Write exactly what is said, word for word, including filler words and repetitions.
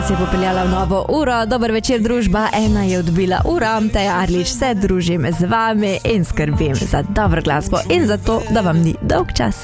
nas je popeljala v novo uro. Dober večer, družba. Ena je odbila uro. Teja Arlič, se družim z vami in skrbim za dobro glasbo in za to, da vam ni dolg čas.